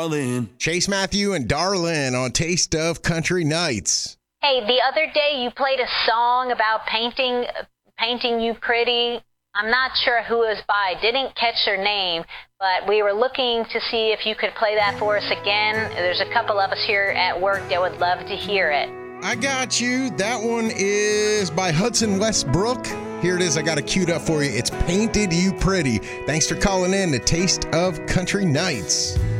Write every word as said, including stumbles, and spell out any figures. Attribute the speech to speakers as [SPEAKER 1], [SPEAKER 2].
[SPEAKER 1] Darlene.
[SPEAKER 2] Chase Matthew and Darlene on Taste of Country Nights.
[SPEAKER 3] Hey, the other day you played a song about painting, painting you pretty. I'm not sure who it was by. Didn't catch their name, but we were looking to see if you could play that for us again. There's a couple of us here at work that would love to hear it.
[SPEAKER 2] I got you. That one is by Hudson Westbrook. Here it is. I got it queued up for you. It's Painted You Pretty. Thanks for calling in to Taste of Country Nights.